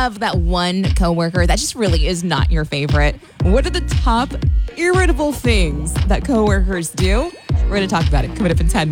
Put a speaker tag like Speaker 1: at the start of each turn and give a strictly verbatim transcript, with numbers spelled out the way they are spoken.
Speaker 1: have that one coworker that just really is not your favorite? What are the top irritable things that coworkers do? We're going to talk about it coming up in ten minutes.